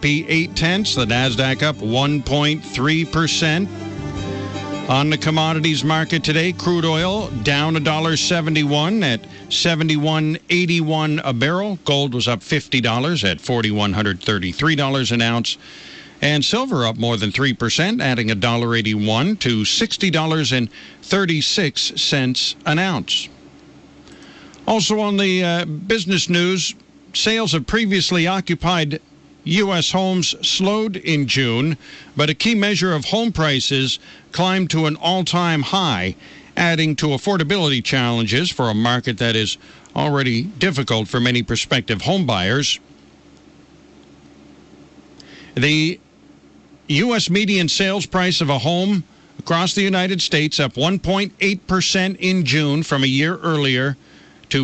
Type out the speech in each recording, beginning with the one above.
0.8, the NASDAQ up 1.3%. On the commodities market today, crude oil down $1.71 at $71.81 a barrel. Gold was up $50 at $4,133 an ounce. And silver up more than 3%, adding $1.81 to $60.36 an ounce. Also on the business news, sales of previously occupied U.S. homes slowed in June, but a key measure of home prices climbed to an all-time high, adding to affordability challenges for a market that is already difficult for many prospective home buyers. The U.S. median sales price of a home across the United States up 1.8% in June from a year earlier to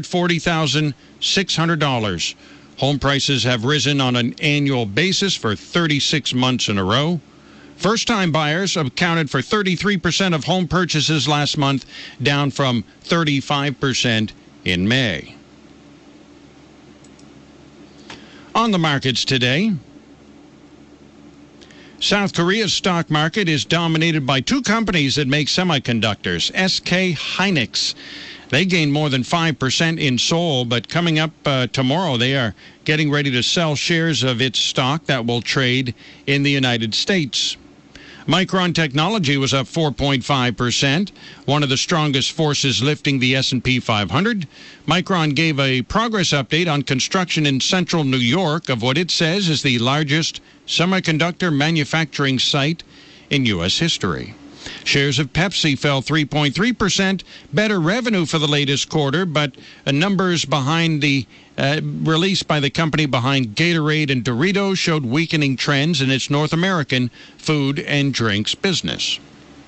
$440,600. Home prices have risen on an annual basis for 36 months in a row. First-time buyers accounted for 33% of home purchases last month, down from 35% in May. On the markets today, South Korea's stock market is dominated by two companies that make semiconductors, SK Hynix. They gained more than 5% in Seoul, but coming up tomorrow, they are getting ready to sell shares of its stock that will trade in the United States. Micron Technology was up 4.5%, one of the strongest forces lifting the S&P 500. Micron gave a progress update on construction in central New York of what it says is the largest semiconductor manufacturing site in U.S. history. Shares of Pepsi fell 3.3%, better revenue for the latest quarter, but numbers behind the released by the company behind Gatorade and Doritos showed weakening trends in its North American food and drinks business.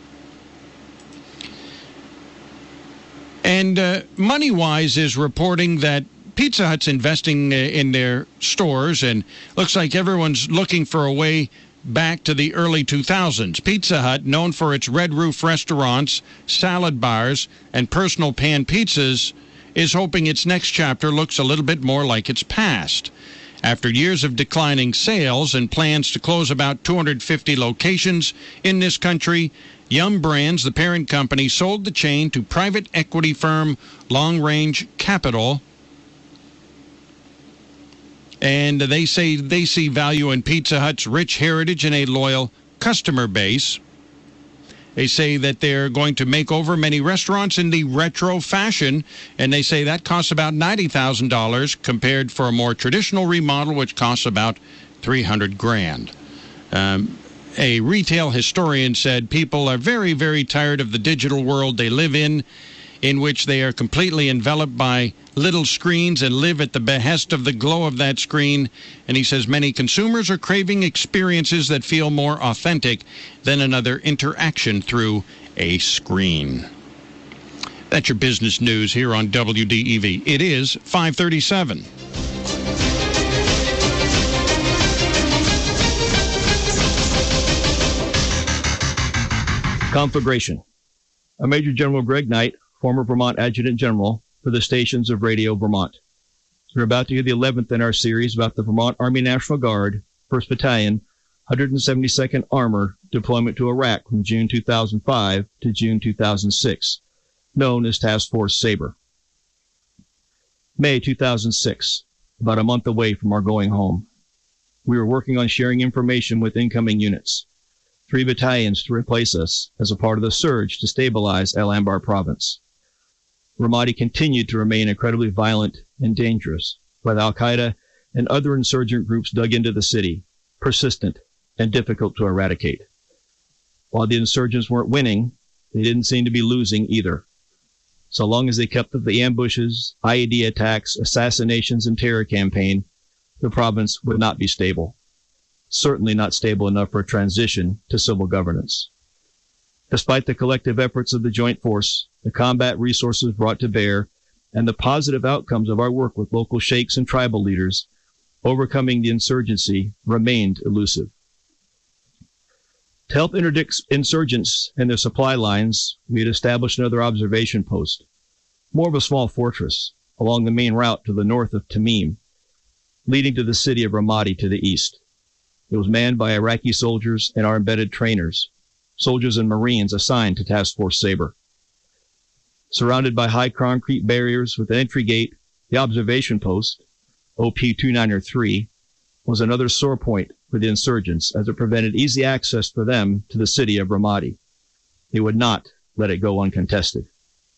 And MoneyWise is reporting that Pizza Hut's investing in their stores, and looks like everyone's looking for a way back to the early 2000s. Pizza Hut, known for its red roof restaurants, salad bars, and personal pan pizzas, is hoping its next chapter looks a little bit more like its past. After years of declining sales and plans to close about 250 locations in this country, Yum Brands, the parent company, sold the chain to private equity firm Long Range Capital. And they say they see value in Pizza Hut's rich heritage and a loyal customer base. They say that they're going to make over many restaurants in the retro fashion, and they say that costs about $90,000 compared for a more traditional remodel, which costs about $300,000. A retail historian said people are very, very tired of the digital world they live in which they are completely enveloped by little screens and live at the behest of the glow of that screen. And he says many consumers are craving experiences that feel more authentic than another interaction through a screen. That's your business news here on WDEV. It is 5:37. Conflagration. Major General Greg Knight, former Vermont Adjutant General for the stations of Radio Vermont. We're about to hear the 11th in our series about the Vermont Army National Guard, 1st Battalion, 172nd Armor deployment to Iraq from June 2005 to June 2006, known as Task Force Sabre. May 2006, about a month away from our going home. We were working on sharing information with incoming units. 3 battalions to replace us as a part of the surge to stabilize Al Anbar province. Ramadi continued to remain incredibly violent and dangerous, while Al-Qaeda and other insurgent groups dug into the city, persistent and difficult to eradicate. While the insurgents weren't winning, they didn't seem to be losing either. So long as they kept up the ambushes, IED attacks, assassinations, and terror campaign, the province would not be stable. Certainly not stable enough for a transition to civil governance. Despite the collective efforts of the Joint Force, the combat resources brought to bear, and the positive outcomes of our work with local sheikhs and tribal leaders, overcoming the insurgency remained elusive. To help interdict insurgents and their supply lines, we had established another observation post, more of a small fortress, along the main route to the north of Tamim, leading to the city of Ramadi to the east. It was manned by Iraqi soldiers and our embedded trainers, soldiers and Marines assigned to Task Force Sabre. Surrounded by high concrete barriers with an entry gate, the observation post, OP-293, was another sore point for the insurgents as it prevented easy access for them to the city of Ramadi. They would not let it go uncontested.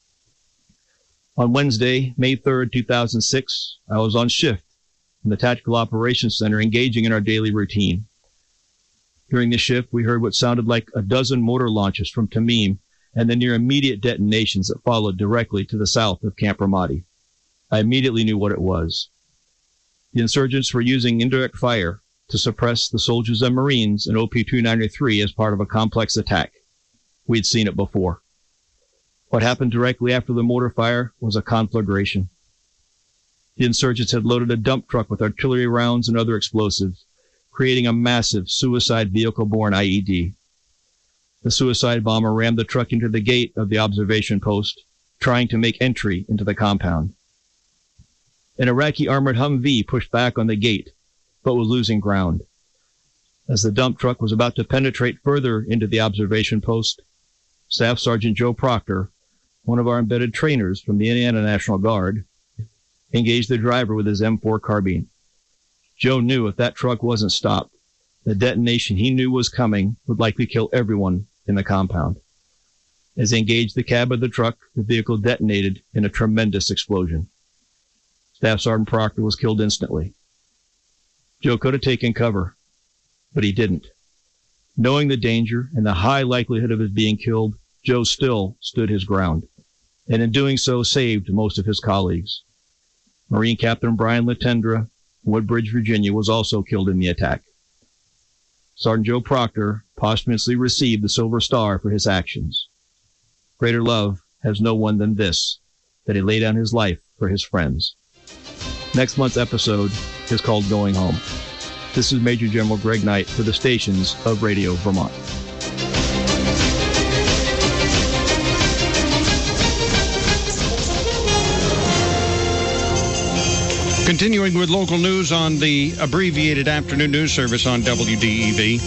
On Wednesday, May 3rd, 2006, I was on shift in the Tactical Operations Center engaging in our daily routine. During the shift, we heard what sounded like a dozen mortar launches from Tamim and the near immediate detonations that followed directly to the south of Camp Ramadi. I immediately knew what it was. The insurgents were using indirect fire to suppress the soldiers and Marines in OP-293 as part of a complex attack. We'd seen it before. What happened directly after the mortar fire was a conflagration. The insurgents had loaded a dump truck with artillery rounds and other explosives, creating a massive suicide vehicle-borne IED. The suicide bomber rammed the truck into the gate of the observation post, trying to make entry into the compound. An Iraqi armored Humvee pushed back on the gate, but was losing ground. As the dump truck was about to penetrate further into the observation post, Staff Sergeant Joe Proctor, one of our embedded trainers from the Indiana National Guard, engaged the driver with his M4 carbine. Joe knew if that truck wasn't stopped, the detonation he knew was coming would likely kill everyone in the compound. As he engaged the cab of the truck, the vehicle detonated in a tremendous explosion. Staff Sergeant Proctor was killed instantly. Joe could have taken cover, but he didn't. Knowing the danger and the high likelihood of his being killed, Joe still stood his ground, and in doing so saved most of his colleagues. Marine Captain Brian Latendra, Woodbridge, Virginia, was also killed in the attack. Sergeant Joe Proctor posthumously received the Silver Star for his actions. Greater love has no one than this, that he laid down his life for his friends. Next month's episode is called Going Home. This is Major General Greg Knight for the stations of Radio Vermont. Continuing with local news on the abbreviated afternoon news service on WDEV.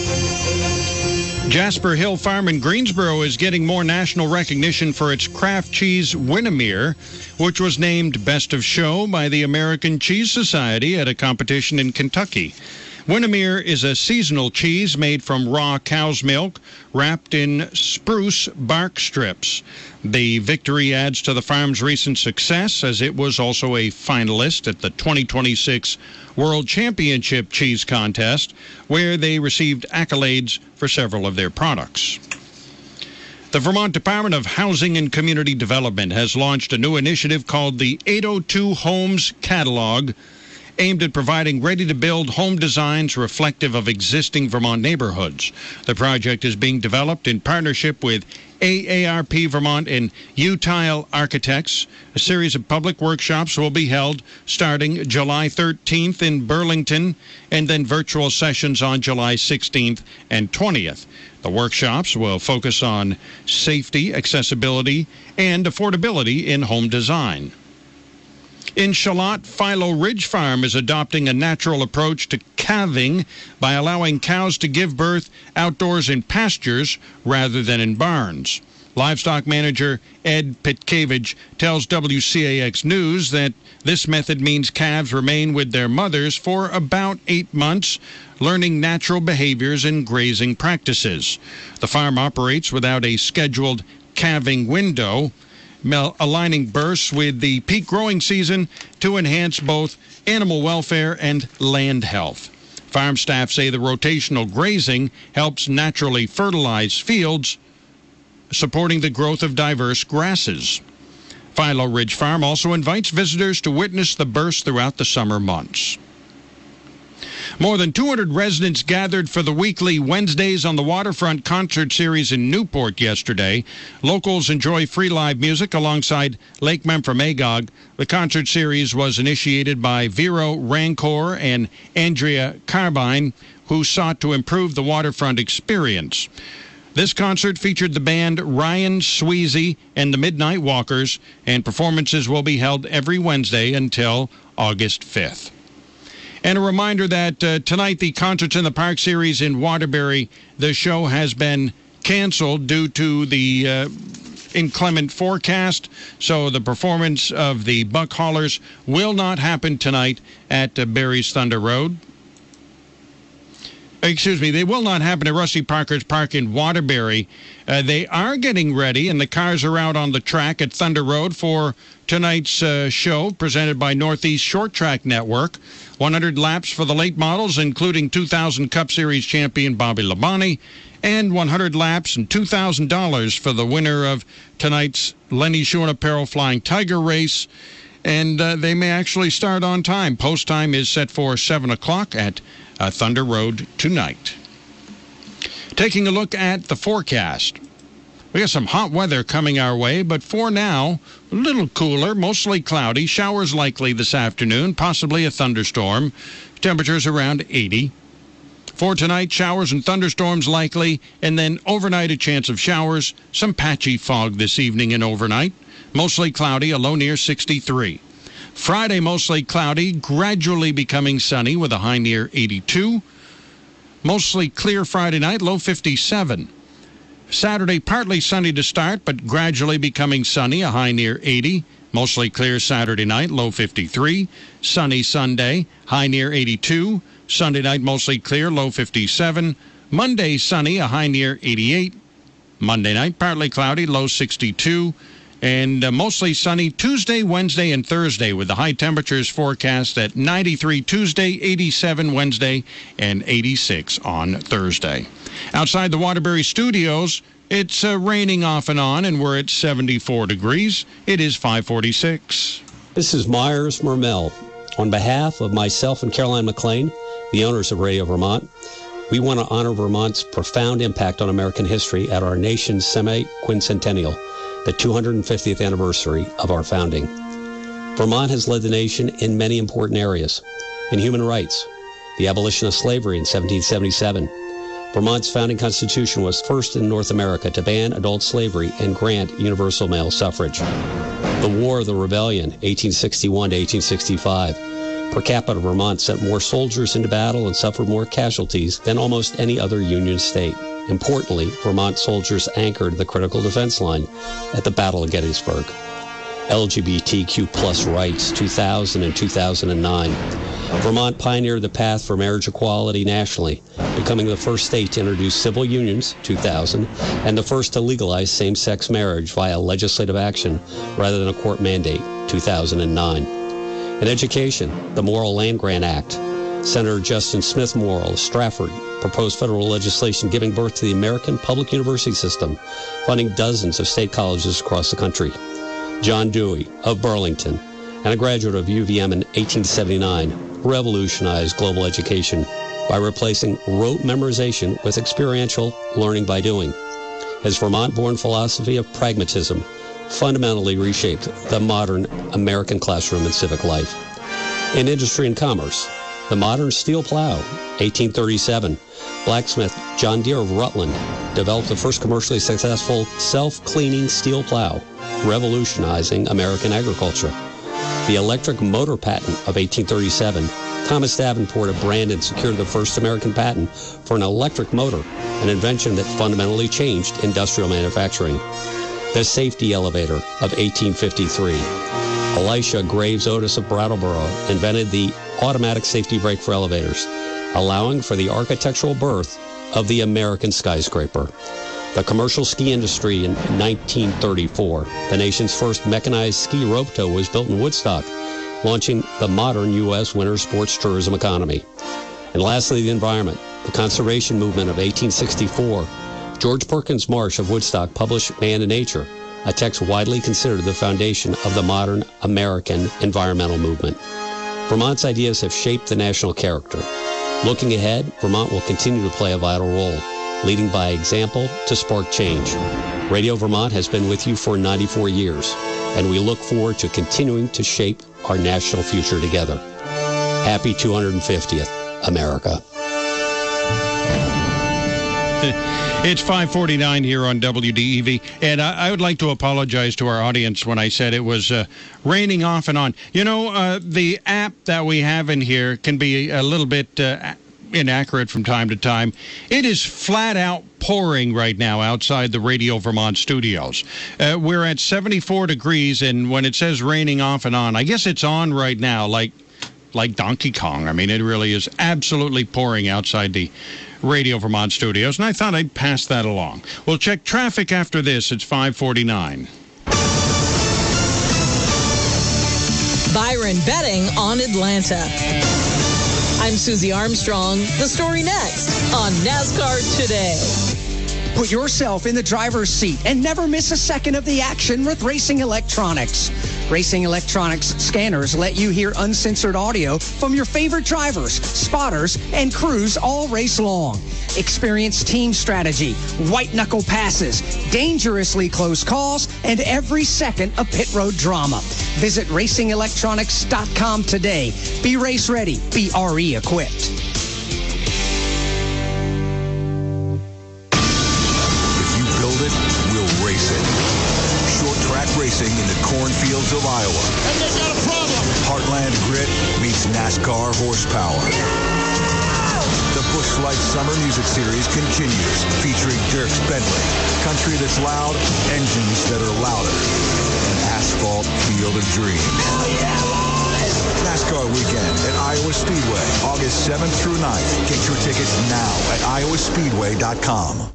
Jasper Hill Farm in Greensboro is getting more national recognition for its craft cheese Winnemere, which was named Best of Show by the American Cheese Society at a competition in Kentucky. Winnemere is a seasonal cheese made from raw cow's milk wrapped in spruce bark strips. The victory adds to the farm's recent success, as it was also a finalist at the 2026 World Championship Cheese Contest, where they received accolades for several of their products. The Vermont Department of Housing and Community Development has launched a new initiative called the 802 Homes Catalog, aimed at providing ready-to-build home designs reflective of existing Vermont neighborhoods. The project is being developed in partnership with AARP Vermont and Utile Architects. A series of public workshops will be held starting July 13th in Burlington, and then virtual sessions on July 16th and 20th. The workshops will focus on safety, accessibility, and affordability in home design. In Shalott, Philo Ridge Farm is adopting a natural approach to calving by allowing cows to give birth outdoors in pastures rather than in barns. Livestock manager Ed Pitkevich tells WCAX News that this method means calves remain with their mothers for about 8 months, learning natural behaviors and grazing practices. The farm operates without a scheduled calving window, aligning births with the peak growing season to enhance both animal welfare and land health. Farm staff say the rotational grazing helps naturally fertilize fields, supporting the growth of diverse grasses. Philo Ridge Farm also invites visitors to witness the births throughout the summer months. More than 200 residents gathered for the weekly Wednesdays on the Waterfront concert series in Newport yesterday. Locals enjoy free live music alongside Lake Memphremagog. The concert series was initiated by Vero Rancor and Andrea Carbine, who sought to improve the waterfront experience. This concert featured the band Ryan Sweezy and the Midnight Walkers, and performances will be held every Wednesday until August 5th. And a reminder that tonight, the Concerts in the Park series in Waterbury, the show has been canceled due to the inclement forecast. So the performance of the Buck Haulers will not happen tonight at Barry's Thunder Road. Excuse me, they will not happen at Rusty Parker's Park in Waterbury. They are getting ready, and the cars are out on the track at Thunder Road for tonight's show presented by Northeast Short Track Network. 100 laps for the late models, including 2000 Cup Series champion Bobby Labonte, and 100 laps and $2,000 for the winner of tonight's Lenny Schuhen Apparel Flying Tiger race. And they may actually start on time. Post time is set for 7 o'clock at Thunder Road tonight. Taking a look at the forecast. We got some hot weather coming our way, but for now, a little cooler, mostly cloudy. Showers likely this afternoon, possibly a thunderstorm. Temperatures around 80. For tonight, showers and thunderstorms likely, and then overnight a chance of showers. Some patchy fog this evening and overnight. Mostly cloudy, a low near 63. Friday, mostly cloudy, gradually becoming sunny with a high near 82. Mostly clear Friday night, low 57. Saturday, partly sunny to start, but gradually becoming sunny, a high near 80. Mostly clear Saturday night, low 53. Sunny Sunday, high near 82. Sunday night, mostly clear, low 57. Monday, sunny, a high near 88. Monday night, partly cloudy, low 62. And mostly sunny Tuesday, Wednesday, and Thursday, with the high temperatures forecast at 93 Tuesday, 87 Wednesday, and 86 on Thursday. Outside the Waterbury studios, it's raining off and on, and we're at 74 degrees. It is 5:46. This is Myers Mermel. On behalf of myself and Caroline McLean, the owners of Radio Vermont, we want to honor Vermont's profound impact on American history at our nation's semi-quincentennial, the 250th anniversary of our founding. Vermont has led the nation in many important areas. In human rights, the abolition of slavery in 1777. Vermont's founding constitution was first in North America to ban adult slavery and grant universal male suffrage. The War of the Rebellion, 1861 to 1865. Per capita, Vermont sent more soldiers into battle and suffered more casualties than almost any other Union state. Importantly, Vermont soldiers anchored the critical defense line at the Battle of Gettysburg. LGBTQ plus rights, 2000 and 2009. Vermont pioneered the path for marriage equality nationally, becoming the first state to introduce civil unions, 2000, and the first to legalize same-sex marriage via legislative action rather than a court mandate, 2009. In education, the Morrill Land Grant Act. Senator Justin Smith Morrill of Stratford proposed federal legislation giving birth to the American public university system, funding dozens of state colleges across the country. John Dewey of Burlington, and a graduate of UVM in 1879, revolutionized global education by replacing rote memorization with experiential learning by doing. His Vermont-born philosophy of pragmatism fundamentally reshaped the modern American classroom and civic life. In industry and commerce, the modern steel plow, 1837, blacksmith John Deere of Rutland developed the first commercially successful self-cleaning steel plow, revolutionizing American agriculture. The electric motor patent of 1837, Thomas Davenport of Brandon secured the first American patent for an electric motor, an invention that fundamentally changed industrial manufacturing. The safety elevator of 1853. Elisha Graves Otis of Brattleboro invented the automatic safety brake for elevators, allowing for the architectural birth of the American skyscraper. The commercial ski industry in 1934. The nation's first mechanized ski rope tow was built in Woodstock, launching the modern U.S. winter sports tourism economy. And lastly, the environment. The conservation movement of 1864. George Perkins Marsh of Woodstock published Man and Nature, a text widely considered the foundation of the modern American environmental movement. Vermont's ideas have shaped the national character. Looking ahead, Vermont will continue to play a vital role, leading by example to spark change. Radio Vermont has been with you for 94 years, and we look forward to continuing to shape our national future together. Happy 250th, America. It's 5:49 here on WDEV, and I would like to apologize to our audience when I said it was raining off and on. You know, the app that we have in here can be a little bit inaccurate from time to time. It is flat out pouring right now outside the Radio Vermont studios. We're at 74 degrees, and when it says raining off and on, I guess it's on right now, like Donkey Kong. I mean, it really is absolutely pouring outside the Radio Vermont studios, and I thought I'd pass that along. We'll check traffic after this. It's 5:49. Byron betting on Atlanta. I'm Susie Armstrong. The story next on NASCAR Today. Put yourself in the driver's seat and never miss a second of the action with Racing Electronics. Racing Electronics scanners let you hear uncensored audio from your favorite drivers, spotters, and crews all race long. Experience team strategy, white-knuckle passes, dangerously close calls, and every second of pit road drama. Visit racingelectronics.com today. Be race ready. Be RE equipped. Racing in the cornfields of Iowa. And they got a problem. Heartland grit meets NASCAR horsepower. The Busch Light Summer Music Series continues, featuring Dierks Bentley, country that's loud, engines that are louder, an asphalt field of dreams. Oh, yeah, boys! NASCAR Weekend at Iowa Speedway, August 7th through 9th. Get your tickets now at iowaspeedway.com.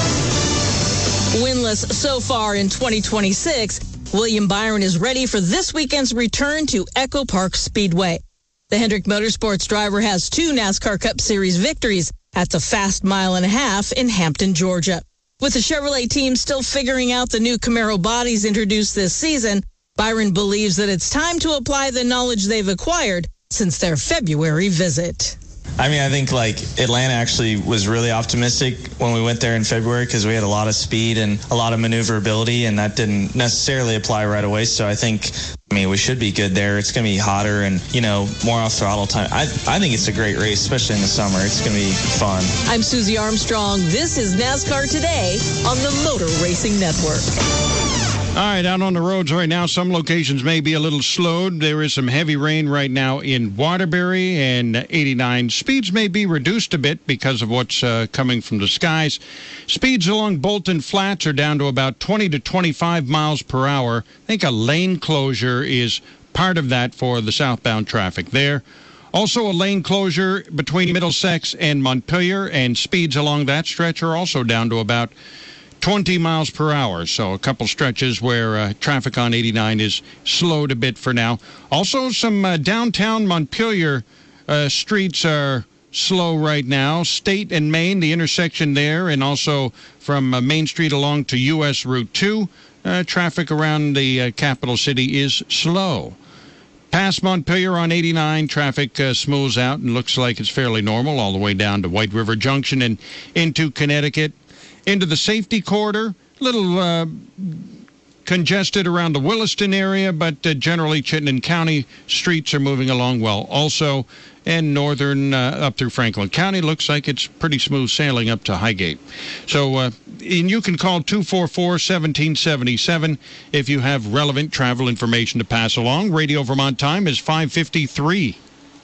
Winless so far in 2026, William Byron is ready for this weekend's return to Echo Park Speedway. The Hendrick Motorsports driver has 2 NASCAR Cup Series victories at the Fast Mile and a Half in Hampton, Georgia. With the Chevrolet team still figuring out the new Camaro bodies introduced this season, Byron believes that it's time to apply the knowledge they've acquired since their February visit. I mean, I think Atlanta actually was really optimistic when we went there in February because we had a lot of speed and a lot of maneuverability, and that didn't necessarily apply right away. So I think, we should be good there. It's going to be hotter and, more off throttle time. I think it's a great race, especially in the summer. It's going to be fun. I'm Susie Armstrong. This is NASCAR Today on the Motor Racing Network. All right, out on the roads right now, some locations may be a little slowed. There is some heavy rain right now in Waterbury and 89. Speeds may be reduced a bit because of what's coming from the skies. Speeds along Bolton Flats are down to about 20 to 25 miles per hour. I think a lane closure is part of that for the southbound traffic there. Also, a lane closure between Middlesex and Montpelier, and speeds along that stretch are also down to about 20 miles per hour, so a couple stretches where traffic on 89 is slowed a bit for now. Also, some downtown Montpelier streets are slow right now. State and Main, the intersection there, and also from Main Street along to U.S. Route 2, traffic around the capital city is slow. Past Montpelier on 89, traffic smooths out and looks like it's fairly normal all the way down to White River Junction and into Connecticut. Into the safety corridor, a little congested around the Williston area, but generally Chittenden County streets are moving along well also. And northern up through Franklin County looks like it's pretty smooth sailing up to Highgate. So and you can call 244-1777 if you have relevant travel information to pass along. Radio Vermont time is 5:53.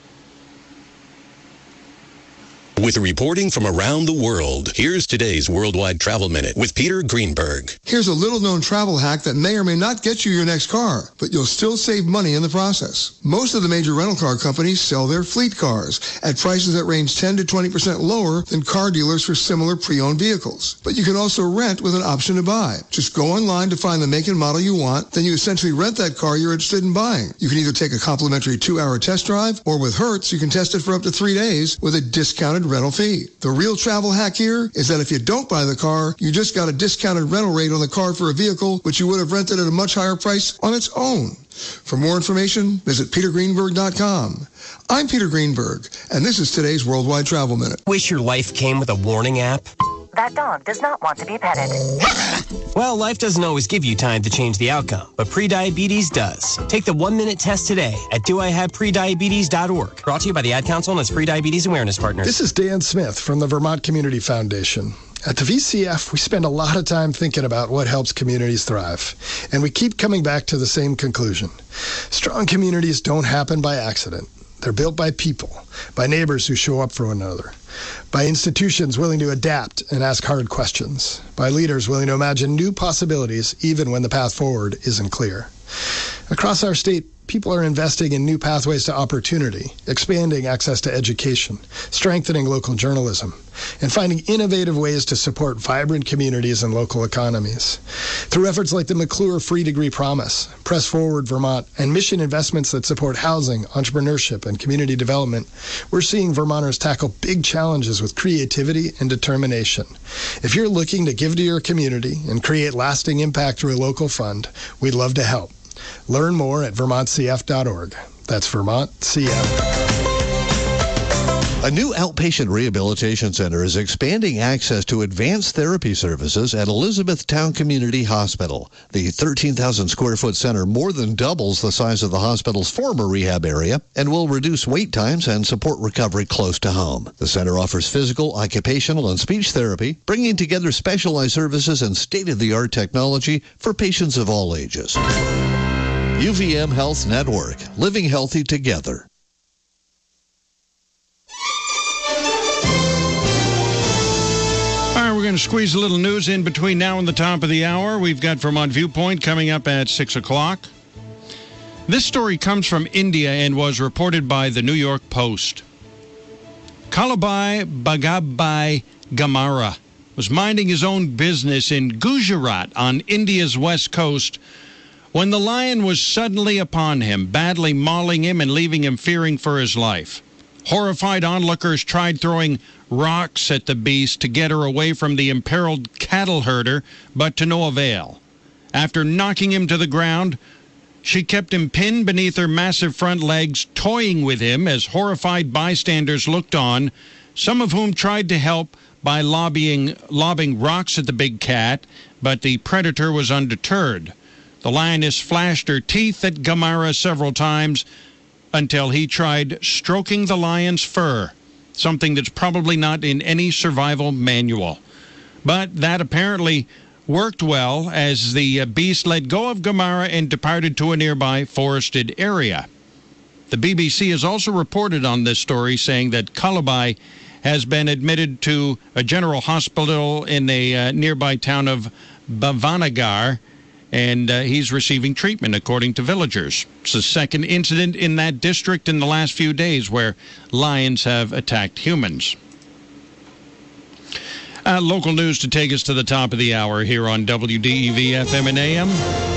With reporting from around the world, here's today's Worldwide Travel Minute with Peter Greenberg. Here's a little-known travel hack that may or may not get you your next car, but you'll still save money in the process. Most of the major rental car companies sell their fleet cars at prices that range 10 to 20% lower than car dealers for similar pre-owned vehicles. But you can also rent with an option to buy. Just go online to find the make and model you want, then you essentially rent that car you're interested in buying. You can either take a complimentary 2-hour test drive, or with Hertz, you can test it for up to 3 days with a discounted rental fee. The real travel hack here is that if you don't buy the car, you just got a discounted rental rate on the car for a vehicle which you would have rented at a much higher price on its own. For more information, visit petergreenberg.com. I'm Peter Greenberg, and this is today's Worldwide Travel Minute. Wish your life came with a warning app? That dog does not want to be petted. Well, life doesn't always give you time to change the outcome, but prediabetes does. Take the 1-minute test today at doihaveprediabetes.org. Brought to you by the Ad Council and its Prediabetes Awareness Partner. This is Dan Smith from the Vermont Community Foundation. At the VCF, we spend a lot of time thinking about what helps communities thrive, and we keep coming back to the same conclusion. Strong communities don't happen by accident. They're built by people, by neighbors who show up for one another, by institutions willing to adapt and ask hard questions, by leaders willing to imagine new possibilities even when the path forward isn't clear. Across our state, people are investing in new pathways to opportunity, expanding access to education, strengthening local journalism, and finding innovative ways to support vibrant communities and local economies. Through efforts like the McClure Free Degree Promise, Press Forward Vermont, and mission investments that support housing, entrepreneurship, and community development, we're seeing Vermonters tackle big challenges with creativity and determination. If you're looking to give to your community and create lasting impact through a local fund, we'd love to help. Learn more at vermontcf.org. That's VermontCF. A new outpatient rehabilitation center is expanding access to advanced therapy services at Elizabethtown Community Hospital. The 13,000 square foot center more than doubles the size of the hospital's former rehab area and will reduce wait times and support recovery close to home. The center offers physical, occupational, and speech therapy, bringing together specialized services and state-of-the-art technology for patients of all ages. UVM Health Network, living healthy together. We're going to squeeze a little news in between now and the top of the hour. We've got Vermont Viewpoint coming up at 6 o'clock. This story comes from India and was reported by the New York Post. Kalabai Bhagabhai Gamara was minding his own business in Gujarat on India's west coast when the lion was suddenly upon him, badly mauling him and leaving him fearing for his life. Horrified onlookers tried throwing rocks at the beast to get her away from the imperiled cattle herder, but to no avail. After knocking him to the ground, she kept him pinned beneath her massive front legs, toying with him as horrified bystanders looked on, some of whom tried to help by lobbing rocks at the big cat, but the predator was undeterred. The lioness flashed her teeth at Gamara several times until he tried stroking the lion's fur, something that's probably not in any survival manual. But that apparently worked well as the beast let go of Gamara and departed to a nearby forested area. The BBC has also reported on this story, saying that Kalabai has been admitted to a general hospital in a nearby town of Bhavanagar, and he's receiving treatment, according to villagers. It's the second incident in that district in the last few days where lions have attacked humans. Local news to take us to the top of the hour here on WDEV FM and AM.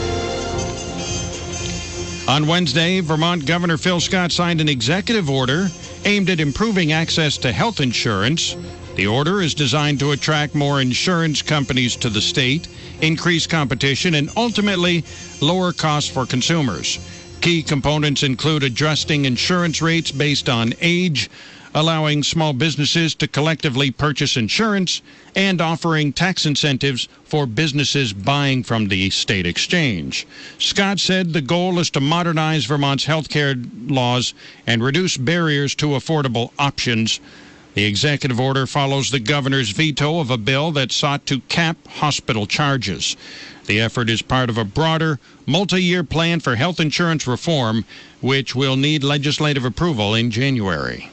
On Wednesday, Vermont Governor Phil Scott signed an executive order aimed at improving access to health insurance. The order is designed to attract more insurance companies to the state, increase competition, and ultimately lower costs for consumers. Key components include adjusting insurance rates based on age, allowing small businesses to collectively purchase insurance, and offering tax incentives for businesses buying from the state exchange. Scott said the goal is to modernize Vermont's health care laws and reduce barriers to affordable options. The executive order follows the governor's veto of a bill that sought to cap hospital charges. The effort is part of a broader, multi-year plan for health insurance reform, which will need legislative approval in January.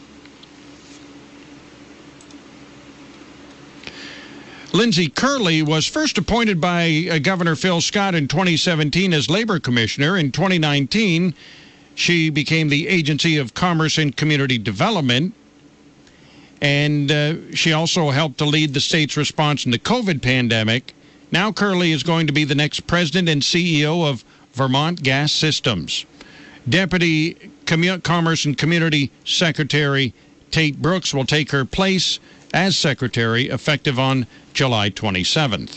Lindsay Curley was first appointed by Governor Phil Scott in 2017 as Labor Commissioner. In 2019, she became the Agency of Commerce and Community Development. And she also helped to lead the state's response in the COVID pandemic. Now Curley is going to be the next president and CEO of Vermont Gas Systems. Deputy Commerce and Community Secretary Tate Brooks will take her place as secretary effective on July 27th.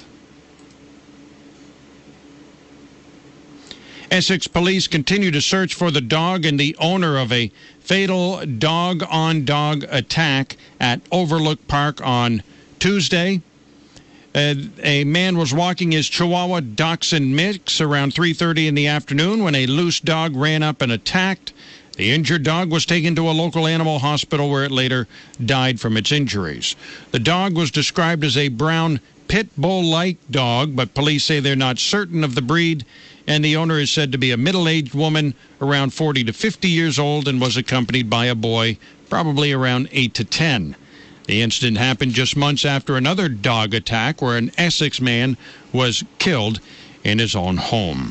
Essex police continue to search for the dog and the owner of a fatal dog-on-dog attack at Overlook Park on Tuesday. A man was walking his Chihuahua Dachshund mix around 3:30 in the afternoon when a loose dog ran up and attacked The injured dog was taken to a local animal hospital where it later died from its injuries. The dog was described as a brown pit bull-like dog, but police say they're not certain of the breed, and the owner is said to be a middle-aged woman around 40 to 50 years old and was accompanied by a boy probably around 8 to 10. The incident happened just months after another dog attack where an Essex man was killed in his own home.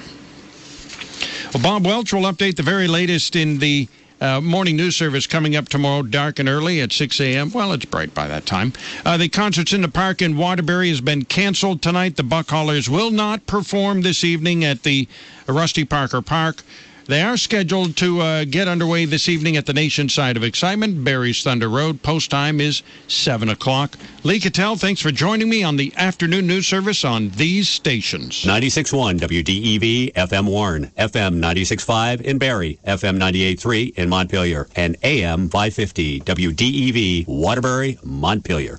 Well, Bob Welch will update the very latest in the morning news service coming up tomorrow, dark and early at 6 a.m. Well, it's bright by that time. The Concerts in the Park in Waterbury has been canceled tonight. The Buck Haulers will not perform this evening at the Rusty Parker Park. They are scheduled to get underway this evening at the Nation Side of Excitement, Barry's Thunder Road. Post time is 7 o'clock. Lee Cattell, thanks for joining me on the afternoon news service on these stations. 96.1 WDEV, FM Warren, FM 96.5 in Barrie, FM 98.3 in Montpelier, and AM 550 WDEV, Waterbury, Montpelier.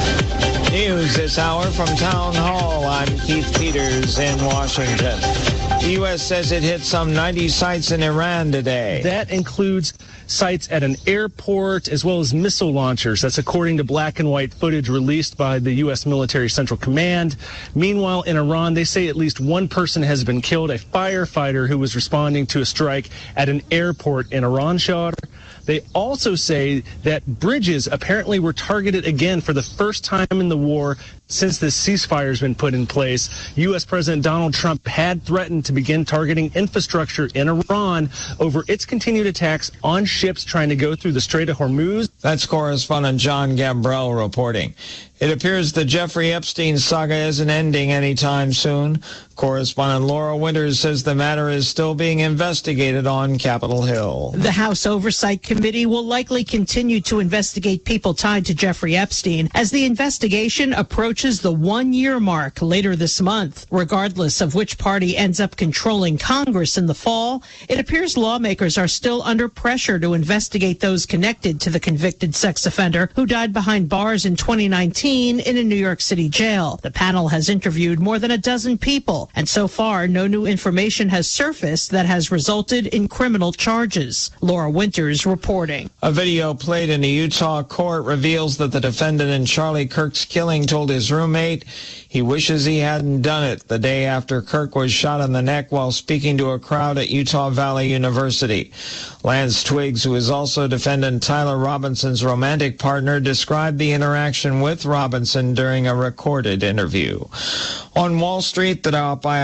News this hour from Town Hall. I'm Keith Peters in Washington. The U.S. says it hit some 90 sites in Iran today. That includes sites at an airport as well as missile launchers. That's according to black and white footage released by the U.S. Military Central Command. Meanwhile, in Iran, they say at least one person has been killed, a firefighter who was responding to a strike at an airport in Iranshahar. They also say that bridges apparently were targeted again for the first time in the war since this ceasefire has been put in place. U.S. President Donald Trump had threatened to begin targeting infrastructure in Iran over its continued attacks on ships trying to go through the Strait of Hormuz. That's correspondent John Gambrell reporting. It appears the Jeffrey Epstein saga isn't ending anytime soon. Correspondent Laura Winters says the matter is still being investigated on Capitol Hill. The House Oversight Committee will likely continue to investigate people tied to Jeffrey Epstein as the investigation approaches the one-year mark later this month. Regardless of which party ends up controlling Congress in the fall, it appears lawmakers are still under pressure to investigate those connected to the convicted sex offender who died behind bars in 2019 in a New York City jail. The panel has interviewed more than a dozen people, and so far, no new information has surfaced that has resulted in criminal charges. Laura Winters reporting. A video played in a Utah court reveals that the defendant in Charlie Kirk's killing told his roommate he wishes he hadn't done it the day after Kirk was shot in the neck while speaking to a crowd at Utah Valley University. Lance Twiggs, who is also defendant Tyler Robinson's romantic partner, described the interaction with Robinson during a recorded interview. On Wall Street, the Dow up by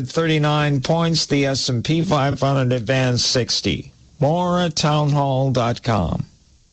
139 points, the S&P 500 advanced 60. More at townhall.com.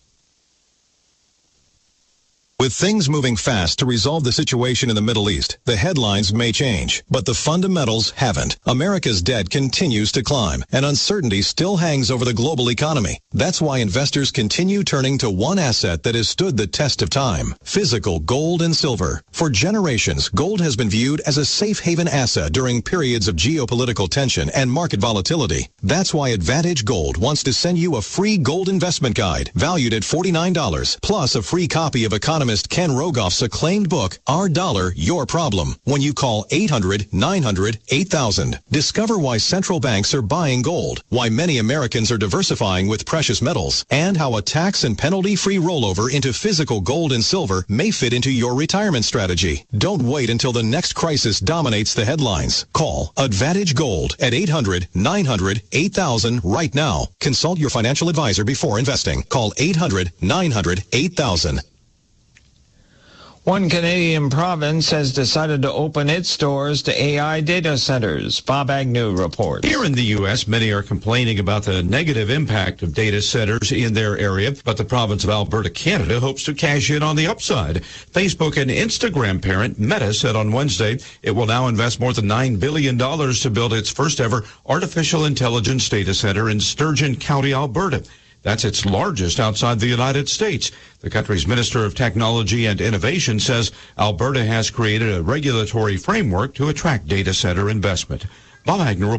With things moving fast to resolve the situation in the Middle East, the headlines may change, but the fundamentals haven't. America's debt continues to climb, and uncertainty still hangs over the global economy. That's why investors continue turning to one asset that has stood the test of time: physical gold and silver. For generations, gold has been viewed as a safe haven asset during periods of geopolitical tension and market volatility. That's why Advantage Gold wants to send you a free gold investment guide valued at $49, plus a free copy of economist Ken Rogoff's acclaimed book, Our Dollar, Your Problem, when you call 800-900-8000. Discover why central banks are buying gold, why many Americans are diversifying with precious metals, and how a tax and penalty-free rollover into physical gold and silver may fit into your retirement strategy. Don't wait until the next crisis dominates the headlines. Call Advantage Gold at 800-900-8000 right now. Consult your financial advisor before investing. Call 800-900-8000. One Canadian province has decided to open its doors to AI data centers. Bob Agnew reports. Here in the U.S., many are complaining about the negative impact of data centers in their area, but the province of Alberta, Canada, hopes to cash in on the upside. Facebook and Instagram parent Meta said on Wednesday it will now invest more than $9 billion to build its first ever artificial intelligence data center in Sturgeon County, Alberta. That's its largest outside the United States. The country's Minister of Technology and Innovation says Alberta has created a regulatory framework to attract data center investment. Bob Agnew reports.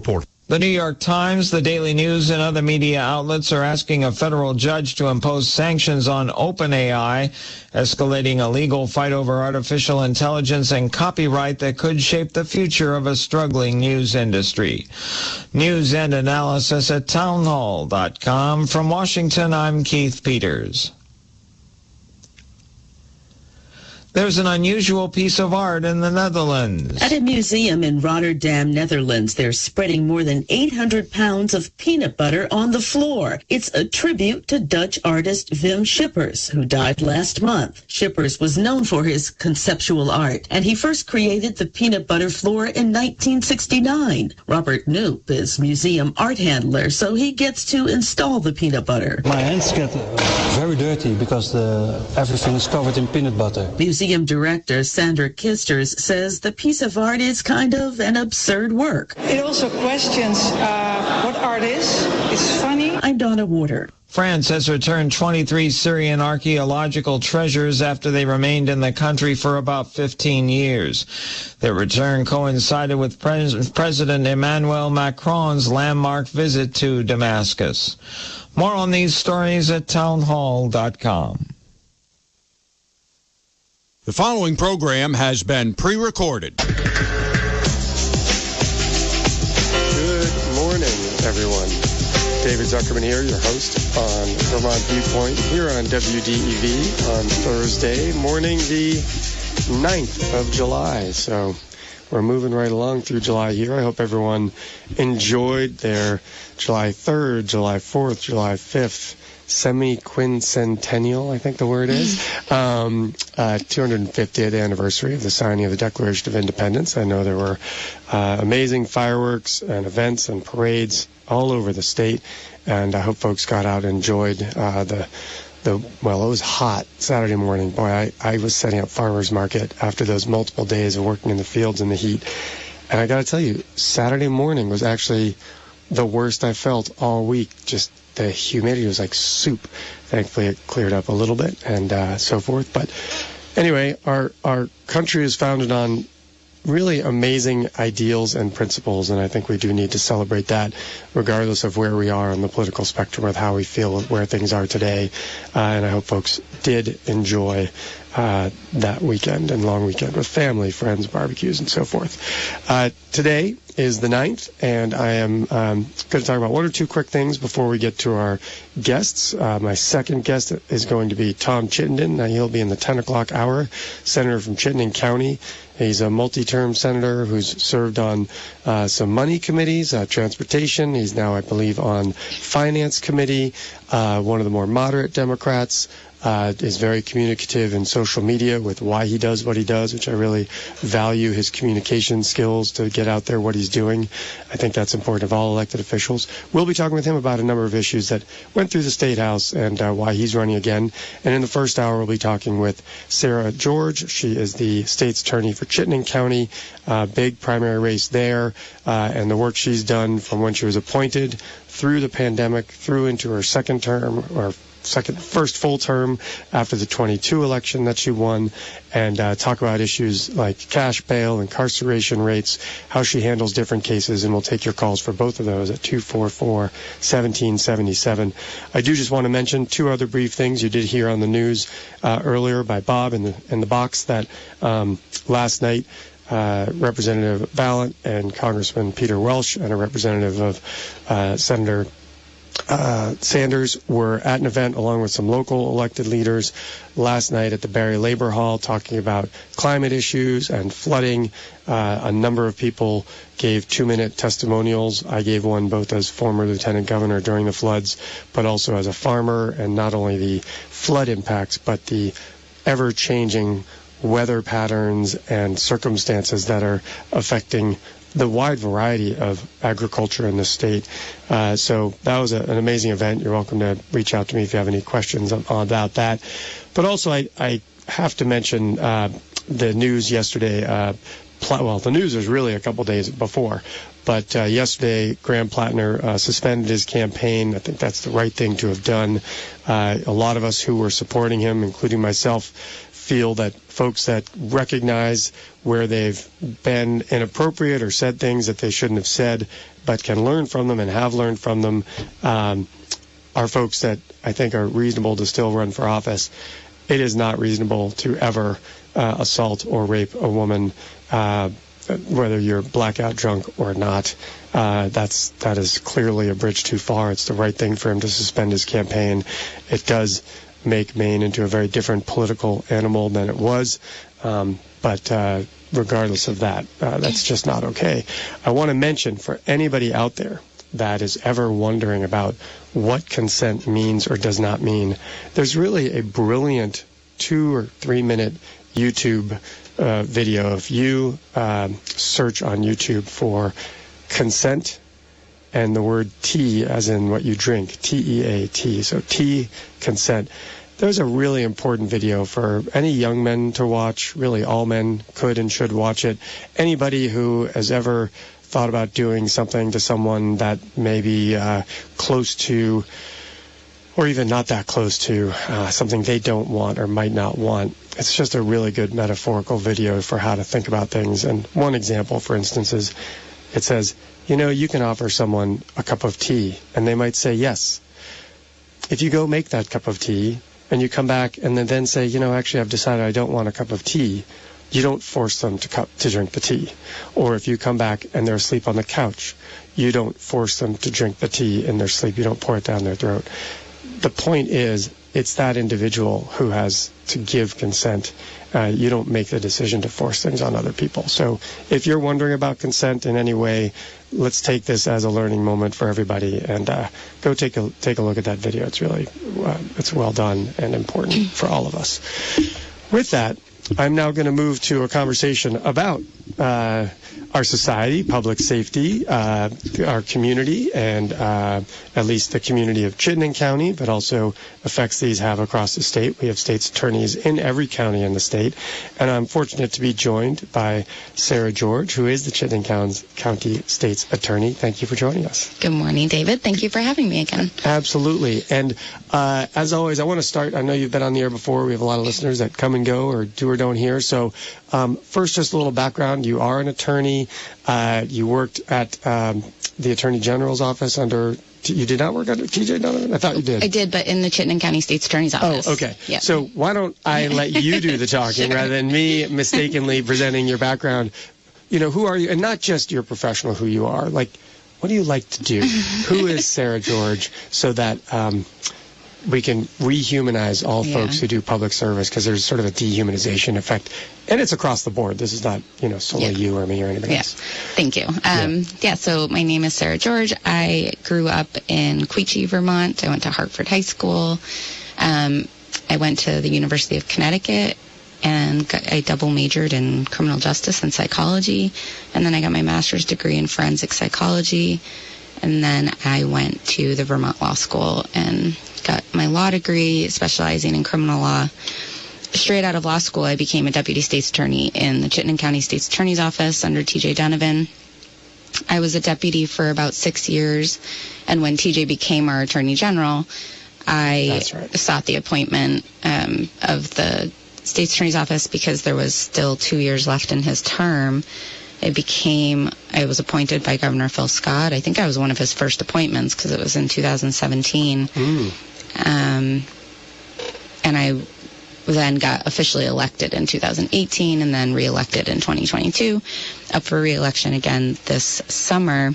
The New York Times, the Daily News, and other media outlets are asking a federal judge to impose sanctions on OpenAI, escalating a legal fight over artificial intelligence and copyright that could shape the future of a struggling news industry. News and analysis at townhall.com. From Washington, I'm Keith Peters. There's an unusual piece of art in the Netherlands. At a museum in Rotterdam, Netherlands, they're spreading more than 800 pounds of peanut butter on the floor. It's a tribute to Dutch artist Wim Schippers, who died last month. Schippers was known for his conceptual art, and he first created the peanut butter floor in 1969. Robert Knoop is museum art handler, so he gets to install the peanut butter. My hands get very dirty because everything is covered in peanut butter. Museum director Sandra Kisters says the piece of art is kind of an absurd work. It also questions what art is. It's funny. I'm Donna Warder. France has returned 23 Syrian archaeological treasures after they remained in the country for about 15 years. Their return coincided with President Emmanuel Macron's landmark visit to Damascus. More on these stories at townhall.com. The following program has been pre-recorded. Good morning, everyone. David Zuckerman here, your host on Vermont Viewpoint, here on WDEV on Thursday morning, the 9th of July. So we're moving right along through July here. I hope everyone enjoyed their July 3rd, July 4th, July 5th semi-quincentennial, I think the word is, 250th anniversary of the signing of the Declaration of Independence. I know there were amazing fireworks and events and parades all over the state, and I hope folks got out and enjoyed well, it was hot Saturday morning. Boy, I was setting up farmers market after those multiple days of working in the fields in the heat, and I got to tell you, Saturday morning was actually the worst I felt all week. Just the humidity was like soup. Thankfully, it cleared up a little bit and so forth. But anyway, our country is founded on really amazing ideals and principles, and I think we do need to celebrate that regardless of where we are on the political spectrum with how we feel where things are today. And I hope folks did enjoy that weekend and long weekend with family, friends, barbecues, and so forth. Today is the 9th, and I am going to talk about one or two quick things before we get to our guests. My second guest is going to be Tom Chittenden. Now, he'll be in the 10 o'clock hour, senator from Chittenden County. He's a multi-term senator who's served on some money committees, transportation. He's now, I believe, on finance committee, one of the more moderate Democrats. Is very communicative in social media with why he does what he does, which I really value his communication skills to get out there what he's doing. I think that's important of all elected officials. We'll be talking with him about a number of issues that went through the State House and why he's running again. And in the first hour, we'll be talking with Sarah George. She is the state's attorney for Chittenden County, big primary race there, and the work she's done from when she was appointed through the pandemic, through into her second term, or first full term after the 22 election that she won, and talk about issues like cash bail, incarceration rates, how she handles different cases, and we'll take your calls for both of those at 244-1777. I do just want to mention two other brief things. You did hear on the news earlier by Bob in the box that last night Representative Vallant and Congressman Peter Welch and a representative of Senator Sanders were at an event along with some local elected leaders last night at the Barry Labor Hall talking about climate issues and flooding. A number of people gave 2-minute testimonials. I gave one both as former lieutenant governor during the floods, but also as a farmer, and not only the flood impacts, but the ever-changing weather patterns and circumstances that are affecting the wide variety of agriculture in the state. So that was an amazing event. You're welcome to reach out to me if you have any questions about that. But also, I have to mention the news yesterday. The news was really a couple days before. But yesterday, Graham Plattner suspended his campaign. I think that's the right thing to have done. A lot of us who were supporting him, including myself, feel that folks that recognize where they've been inappropriate or said things that they shouldn't have said, but can learn from them and have learned from them, are folks that I think are reasonable to still run for office. It is not reasonable to ever assault or rape a woman, whether you're blackout drunk or not. That is clearly a bridge too far. It's the right thing for him to suspend his campaign. It does make Maine into a very different political animal than it was, but regardless of that, that's just not okay. I want to mention for anybody out there that is ever wondering about what consent means or does not mean, there's really a brilliant 2 or 3 minute YouTube video. If you search on YouTube for consent and the word tea, as in what you drink, T-E-A-T, so tea, consent, there's a really important video for any young men to watch. Really, all men could and should watch it. Anybody who has ever thought about doing something to someone that may be close to, or even not that close to, something they don't want or might not want. It's just a really good metaphorical video for how to think about things. And one example, for instance, is it says, you can offer someone a cup of tea, and they might say yes. If you go make that cup of tea, and you come back and then say, actually I've decided I don't want a cup of tea, you don't force them to drink the tea. Or if you come back and they're asleep on the couch, you don't force them to drink the tea in their sleep. You don't pour it down their throat. The point is, it's that individual who has to give consent. You don't make the decision to force things on other people. So if you're wondering about consent in any way, let's take this as a learning moment for everybody, and go take a look at that video. It's really it's well done and important for all of us. With that, I'm now going to move to a conversation about our society, public safety, our community, and at least the community of Chittenden County, but also effects these have across the state. We have state's attorneys in every county in the state, and I'm fortunate to be joined by Sarah George, who is the Chittenden County State's Attorney. Thank you for joining us. Good morning, David. Thank you for having me again. Absolutely. And as always, I want to start, I know you've been on the air before. We have a lot of listeners that come and go or do or don't hear. So first, just a little background. You are an attorney. You worked at the Attorney General's office under... You did not work under TJ Donovan? I thought you did. I did, but in the Chittenden County State's Attorney's office. Oh, okay. Yep. So why don't I let you do the talking rather than me mistakenly presenting your background? Who are you? And not just your professional, who you are. Like, what do you like to do? Who is Sarah George, so that we can rehumanize all folks who do public service, because there's sort of a dehumanization effect. And it's across the board. This is not, solely you or me or anybody else. Thank you. So my name is Sarah George. I grew up in Quechee, Vermont. I went to Hartford High School. I went to the University of Connecticut, and I double majored in criminal justice and psychology. And then I got my master's degree in forensic psychology. And then I went to the Vermont Law School and got my law degree, specializing in criminal law. Straight out of law school, I became a deputy state's attorney in the Chittenden County State's Attorney's Office under TJ Donovan. I was a deputy for about 6 years, and when TJ became our Attorney General, I sought the appointment of the State's Attorney's Office because there was still 2 years left in his term. I was appointed by Governor Phil Scott. I think I was one of his first appointments because it was in 2017. And I then got officially elected in 2018 and then reelected in 2022, up for reelection again this summer.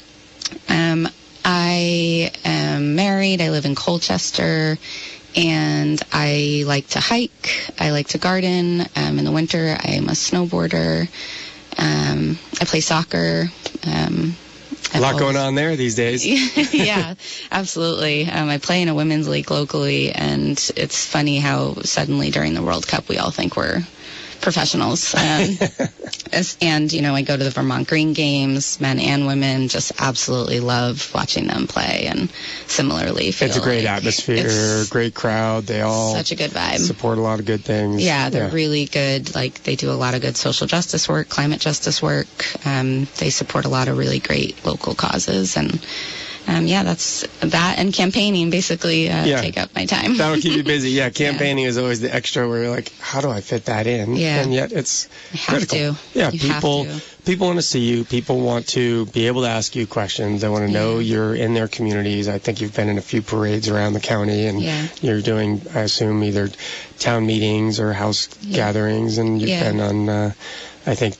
I am married. I live in Colchester, and I like to hike. I like to garden. In the winter, I am a snowboarder. I play soccer. A lot going on there these days. Yeah, absolutely. I play in a women's league locally, and it's funny how suddenly during the World Cup we all think we're professionals. And, I go to the Vermont Green Games, men and women, just absolutely love watching them play, and similarly feel it's a great atmosphere, great crowd. They all such a good vibe. Support a lot of good things. Yeah, they're really good. Like, they do a lot of good social justice work, climate justice work. They support a lot of really great local causes, and that's that and campaigning basically take up my time. That'll keep you busy. Yeah, campaigning is always the extra where you're like, how do I fit that in? Yeah. And yet it's critical. To. Yeah, you people want to see you. People want to be able to ask you questions. They want to know you're in their communities. I think you've been in a few parades around the county, and you're doing, I assume, either town meetings or house gatherings, and you've been on, I think,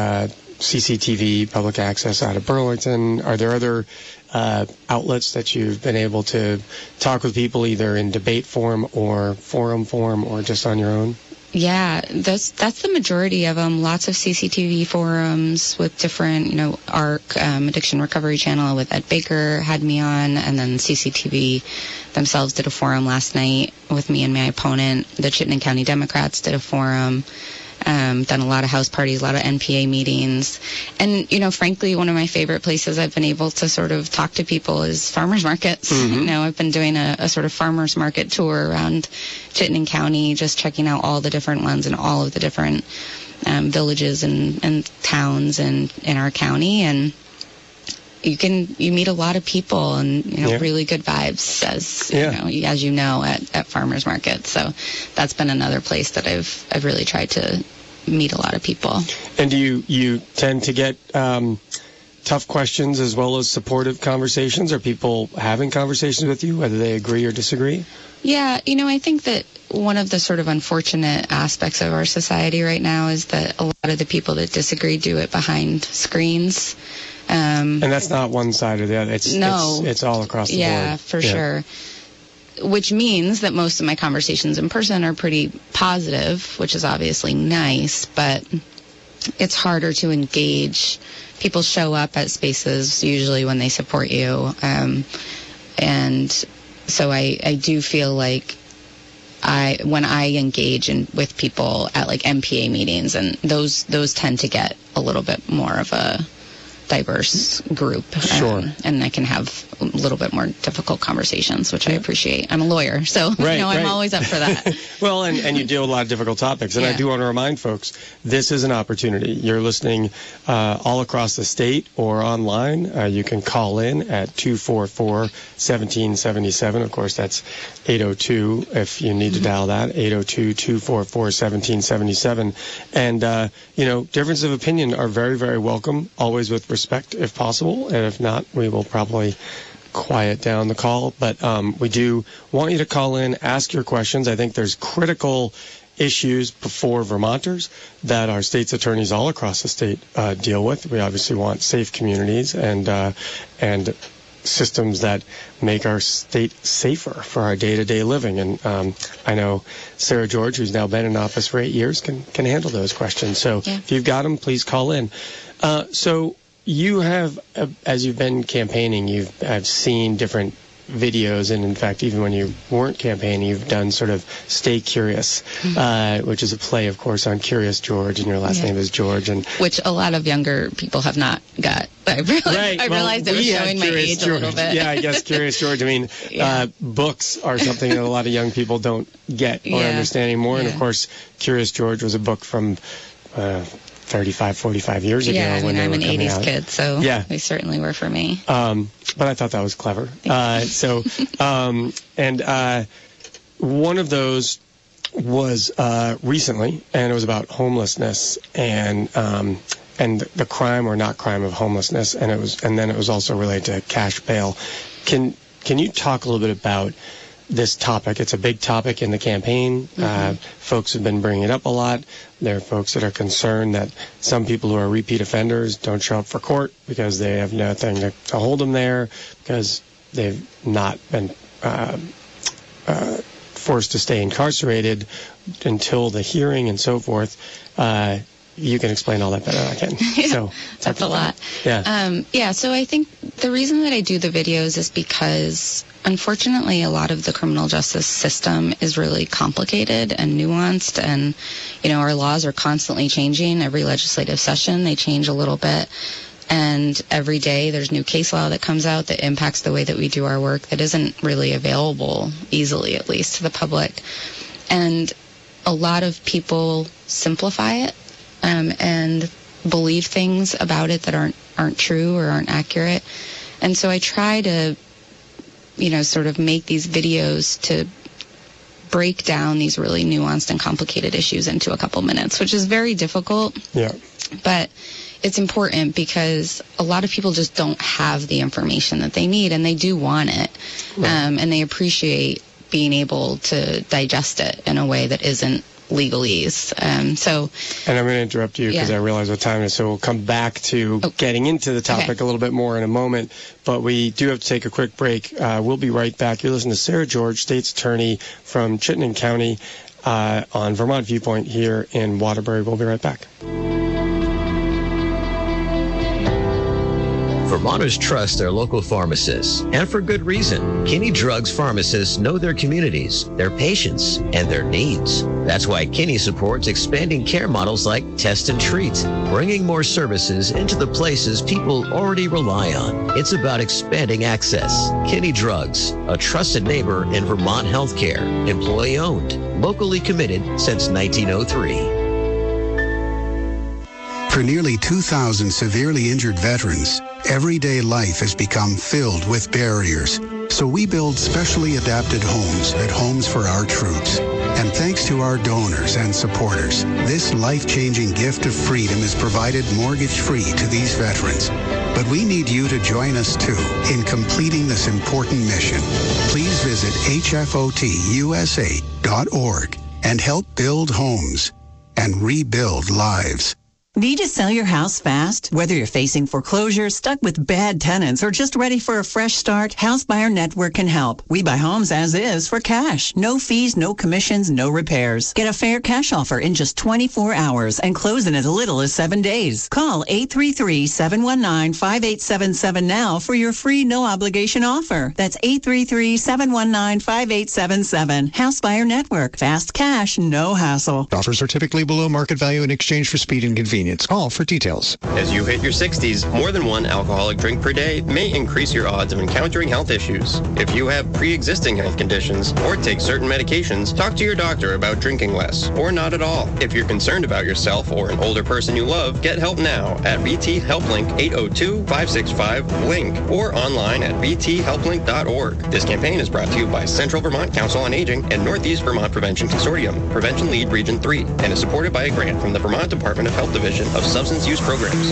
CCTV, public access out of Burlington. Are there other outlets that you've been able to talk with people either in debate form or forum form or just on your own? Yeah, that's the majority of them. Lots of CCTV forums with different, ARC, Addiction Recovery Channel with Ed Baker had me on, and then CCTV themselves did a forum last night with me and my opponent. The Chittenden County Democrats did a forum. Done a lot of house parties, a lot of NPA meetings. And, frankly, one of my favorite places I've been able to sort of talk to people is farmers markets. Mm-hmm. I've been doing a sort of farmers market tour around Chittenden County, just checking out all the different ones and all of the different villages and towns in our county. And you meet a lot of people and really good vibes as you know at farmers markets. So that's been another place that I've really tried to meet a lot of people. And do you tend to get tough questions as well as supportive conversations? Are people having conversations with you, whether they agree or disagree? Yeah, I think that one of the sort of unfortunate aspects of our society right now is that a lot of the people that disagree do it behind screens. And that's not one side or the other. It's all across the board. Yeah, for sure. Which means that most of my conversations in person are pretty positive, which is obviously nice, but it's harder to engage. People show up at spaces usually when they support you. And so I do feel like when I engage with people at like MPA meetings, and those tend to get a little bit more of a diverse group. Sure. And I can have a little bit more difficult conversations, which I appreciate. I'm a lawyer, so I'm always up for that. Well, and you deal with a lot of difficult topics. And I do want to remind folks, this is an opportunity. You're listening all across the state or online. You can call in at 244-1777. Of course, that's 802 if you need to dial that, 802-244-1777. And, differences of opinion are very, very welcome, always with respect if possible. And if not, we will probably quiet down the call. But we do want you to call in, ask your questions. I think there's critical issues before Vermonters that our state's attorneys all across the state deal with. We obviously want safe communities and systems that make our state safer for our day-to-day living. And I know Sarah George, who's now been in office for 8 years, can handle those questions. So if you've got them, please call in. So you have, as you've been campaigning, I've seen different videos, and in fact, even when you weren't campaigning, you've done sort of Stay Curious, which is a play, of course, on Curious George, and your last name is George, and which a lot of younger people have not got. I realized it was showing my age George. A little bit. Yeah, I guess Curious George. I mean, books are something that a lot of young people don't get or understand anymore, and of course, Curious George was a book from 35, 45 years ago. Yeah, when I'm an 80s out. kid, so they certainly were for me. But I thought that was clever. One of those was recently, and it was about homelessness and the crime or not crime of homelessness, and then it was also related to cash bail. Can you talk a little bit about this topic? It's a big topic in the campaign. Folks have been bringing it up a lot. There are folks that are concerned that some people who are repeat offenders don't show up for court because they have nothing to hold them there, because they've not been forced to stay incarcerated until the hearing and so forth. You can explain all that better than I can. So that's a lot. Yeah. So I think the reason that I do the videos is because, unfortunately, a lot of the criminal justice system is really complicated and nuanced, and, our laws are constantly changing. Every legislative session, they change a little bit. And every day there's new case law that comes out that impacts the way that we do our work that isn't really available easily, at least to the public. And a lot of people simplify it and believe things about it that aren't true or aren't accurate. And so I try to, sort of make these videos to break down these really nuanced and complicated issues into a couple minutes, which is very difficult. Yeah. But it's important because a lot of people just don't have the information that they need, and they do want it. Right. And they appreciate being able to digest it in a way that isn't legalese. And I'm going to interrupt you because I realize what time it is, so we'll come back to getting into the topic a little bit more in a moment, but we do have to take a quick break. We'll be right back. You're listening to Sarah George, State's Attorney from Chittenden County, on Vermont Viewpoint here in Waterbury. We'll be right back. Vermonters trust their local pharmacists, and for good reason. Kinney Drugs pharmacists know their communities, their patients, and their needs. That's why Kinney supports expanding care models like Test and Treat, bringing more services into the places people already rely on. It's about expanding access. Kinney Drugs, a trusted neighbor in Vermont healthcare, employee-owned, locally committed since 1903. For nearly 2,000 severely injured veterans, everyday life has become filled with barriers. So we build specially adapted homes at Homes for Our Troops. And thanks to our donors and supporters, this life-changing gift of freedom is provided mortgage-free to these veterans. But we need you to join us, too, in completing this important mission. Please visit hfotusa.org and help build homes and rebuild lives. Need to sell your house fast? Whether you're facing foreclosure, stuck with bad tenants, or just ready for a fresh start, House Buyer Network can help. We buy homes as is for cash. No fees, no commissions, no repairs. Get a fair cash offer in just 24 hours and close in as little as 7 days. Call 833-719-5877 now for your free no-obligation offer. That's 833-719-5877. House Buyer Network. Fast cash, no hassle. Offers are typically below market value in exchange for speed and convenience. Call for details. As you hit your 60s, more than one alcoholic drink per day may increase your odds of encountering health issues. If you have pre-existing health conditions or take certain medications, talk to your doctor about drinking less or not at all. If you're concerned about yourself or an older person you love, get help now at VT HelpLink 802-565-LINK or online at vthelplink.org. This campaign is brought to you by Central Vermont Council on Aging and Northeast Vermont Prevention Consortium, Prevention Lead Region 3, and is supported by a grant from the Vermont Department of Health Division of Substance Use Programs.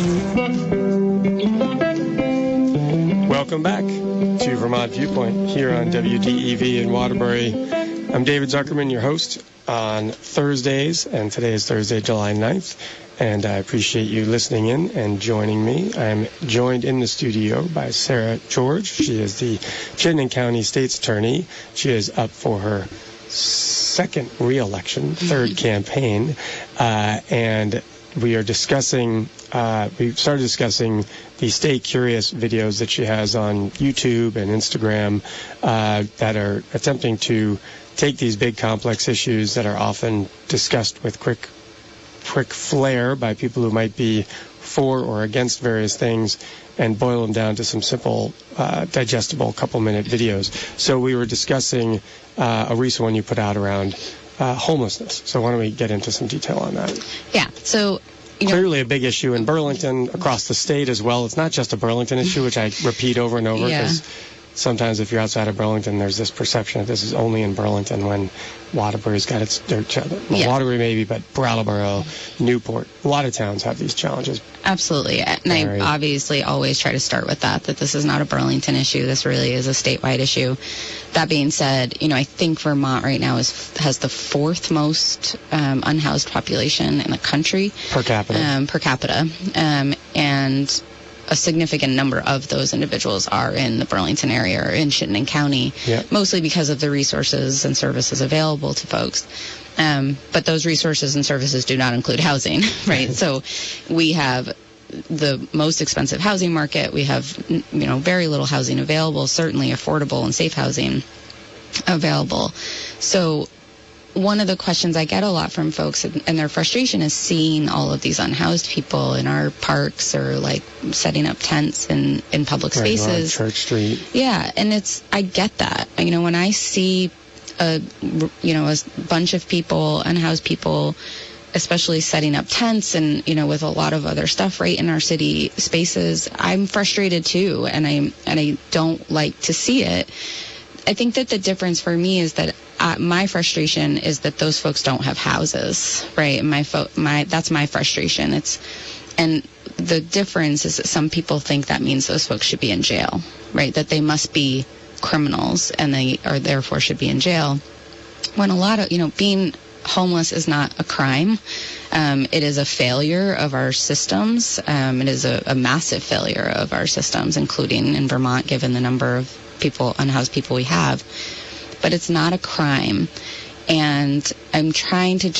Welcome back to Vermont Viewpoint here on WDEV in Waterbury. I'm David Zuckerman, your host on Thursdays, and today is Thursday, July 9th, and I appreciate you listening in and joining me. I'm joined in the studio by Sarah George. She is the Chittenden County State's Attorney. She is up for her second re-election, third campaign, and we are discussing, we started discussing the Stay Curious videos that she has on YouTube and Instagram that are attempting to take these big complex issues that are often discussed with quick flair by people who might be for or against various things and boil them down to some simple, digestible couple-minute videos. So we were discussing a recent one you put out around homelessness. So why don't we get into some detail on that? Yeah. So clearly a big issue in Burlington, across the state as well. It's not just a Burlington issue, which I repeat over and over because sometimes if you're outside of Burlington, there's this perception that this is only in Burlington when Waterbury's got its Waterbury maybe, but Brattleboro, Newport, a lot of towns have these challenges. Absolutely. And I obviously always try to start with that this is not a Burlington issue. This really is a statewide issue. That being said, I think Vermont right now has the fourth most unhoused population in the country. Per capita. And a significant number of those individuals are in the Burlington area or in Chittenden County, mostly because of the resources and services available to folks. But those resources and services do not include housing, right? So we have the most expensive housing market. We have, very little housing available, certainly affordable and safe housing available. So one of the questions I get a lot from folks and their frustration is seeing all of these unhoused people in our parks or like setting up tents in public spaces. Church Street. Yeah, and I get that. When I see a bunch of people, unhoused people, especially setting up tents and, with a lot of other stuff right in our city spaces, I'm frustrated too, and I don't like to see it. I think that the difference for me is that my frustration is that those folks don't have houses, right? That's my frustration. And the difference is that some people think that means those folks should be in jail, right? That they must be criminals and they are therefore should be in jail. When a lot of, being homeless is not a crime. It is a failure of our systems. It is a massive failure of our systems, including in Vermont, given the number of unhoused people we have. But it's not a crime. And I'm trying to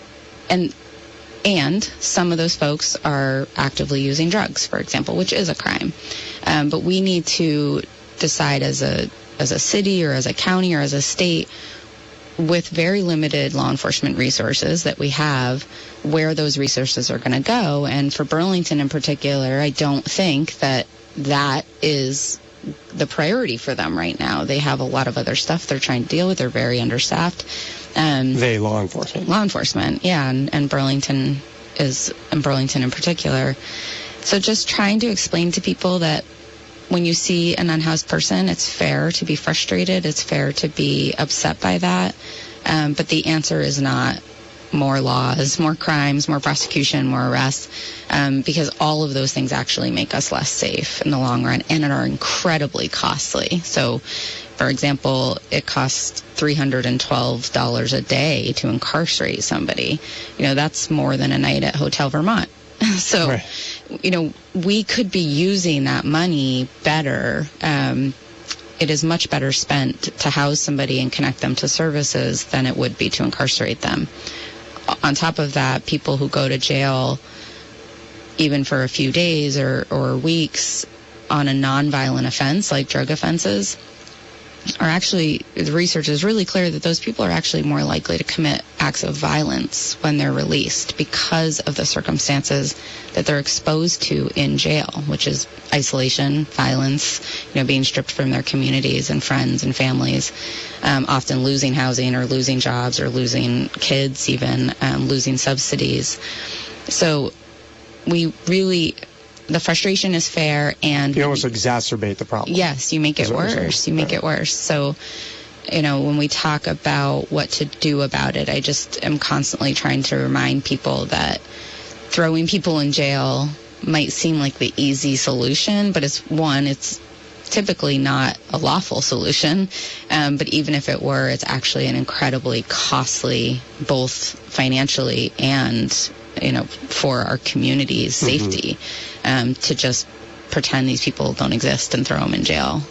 and some of those folks are actively using drugs, for example, which is a crime. But we need to decide as a city or as a county or as a state, with very limited law enforcement resources that we have, where those resources are going to go. And for Burlington in particular, I don't think that is the priority for them right now. They have a lot of other stuff they're trying to deal with. They're very understaffed. Law enforcement. Law enforcement, yeah, and Burlington in particular. So just trying to explain to people that when you see an unhoused person, it's fair to be frustrated. It's fair to be upset by that. But the answer is not more laws, more crimes, more prosecution, more arrests, because all of those things actually make us less safe in the long run and are incredibly costly. So, for example, it costs $312 a day to incarcerate somebody. That's more than a night at Hotel Vermont. So, right. We could be using that money better. It is much better spent to house somebody and connect them to services than it would be to incarcerate them. On top of that, people who go to jail, even for a few days or weeks on a nonviolent offense like drug offenses, are actually, the research is really clear that those people are actually more likely to commit acts of violence when they're released because of the circumstances that they're exposed to in jail, which is isolation, violence, being stripped from their communities and friends and families, often losing housing or losing jobs or losing kids even, losing subsidies. So the frustration is fair, and you almost exacerbate the problem. Yes, you make it worse. You make it worse. So, when we talk about what to do about it, I just am constantly trying to remind people that throwing people in jail might seem like the easy solution, but it's typically not a lawful solution. But even if it were, it's actually an incredibly costly, both financially and for our community's safety, to just pretend these people don't exist and throw them in jail.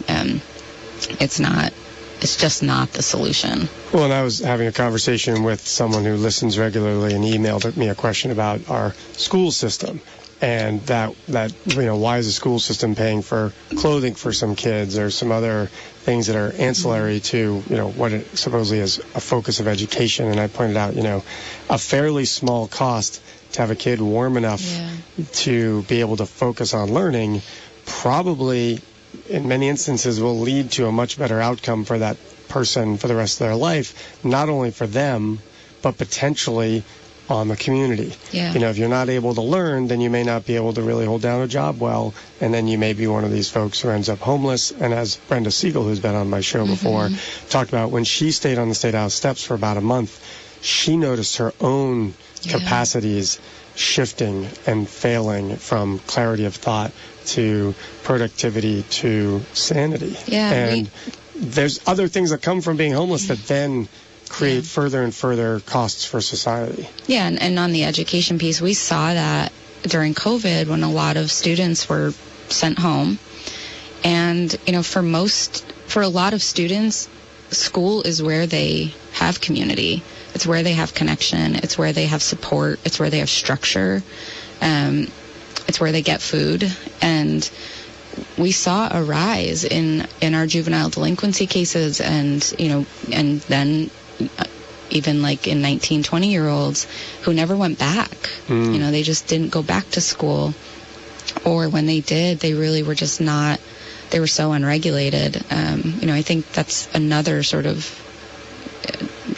It's just not the solution. Well, and I was having a conversation with someone who listens regularly and emailed me a question about our school system. And that why is the school system paying for clothing for some kids or some other things that are ancillary to, what it supposedly is a focus of education. And I pointed out, a fairly small cost to have a kid warm enough to be able to focus on learning probably in many instances will lead to a much better outcome for that person for the rest of their life, not only for them, but potentially on the community. Yeah. If you're not able to learn, then you may not be able to really hold down a job well, and then you may be one of these folks who ends up homeless. And as Brenda Siegel, who's been on my show before, talked about, when she stayed on the State House steps for about a month, she noticed her own capacities shifting and failing from clarity of thought to productivity to sanity. Yeah, and there's other things that come from being homeless that then create further and further costs for society. Yeah, and on the education piece, we saw that during COVID when a lot of students were sent home. And, for a lot of students, school is where they have community. It's where they have connection. It's where they have support. It's where they have structure. It's where they get food. And we saw a rise in our juvenile delinquency cases, and then even like in 19, 20-year-olds who never went back. They just didn't go back to school. Or when they did, they really were just not, they were so unregulated. I think that's another sort of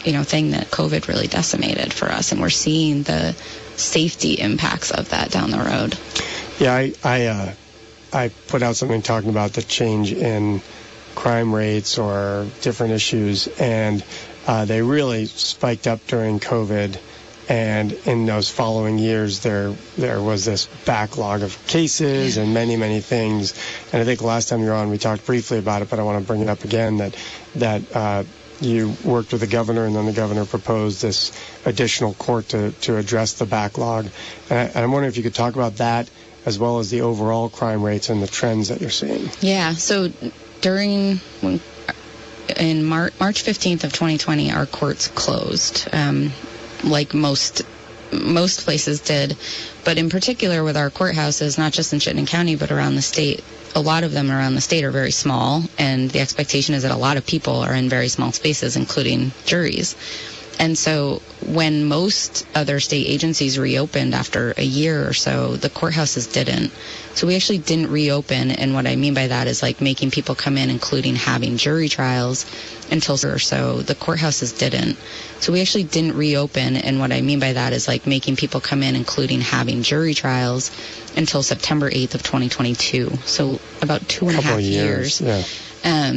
thing that COVID really decimated for us, and we're seeing the safety impacts of that down the road. Yeah, I put out something talking about the change in crime rates or different issues, and they really spiked up during COVID. And in those following years, there was this backlog of cases and many, many things. And I think last time you were on, we talked briefly about it, but I want to bring it up again, that you worked with the governor, and then the governor proposed this additional court to address the backlog. And I'm wondering if you could talk about that as well as the overall crime rates and the trends that you're seeing. Yeah, so in March 15th of 2020, our courts closed. Like most places did, but in particular with our courthouses, not just in Chittenden County, but around the state, a lot of them around the state are very small, and the expectation is that a lot of people are in very small spaces, including juries. And so when most other state agencies reopened after a year or so, the courthouses didn't. So we actually didn't reopen, and what I mean by that is like making people come in, including having jury trials, until or so. The courthouses didn't. So we actually didn't reopen, and what I mean by that is like making people come in, including having jury trials, until September 8th of 2022. So about 2.5 years. Yeah.